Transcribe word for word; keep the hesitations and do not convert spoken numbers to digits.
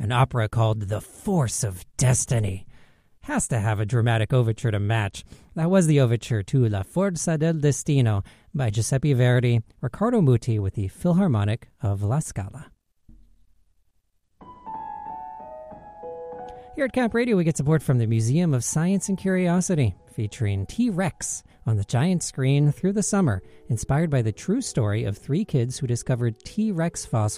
An opera called The Force of Destiny has to have a dramatic overture to match. That was the overture to La Forza del Destino by Giuseppe Verdi, Riccardo Muti with the Philharmonic of La Scala. Here at Camp Radio, we get support from the Museum of Science and Curiosity, featuring T-Rex on the giant screen through the summer, inspired by the true story of three kids who discovered T-Rex fossils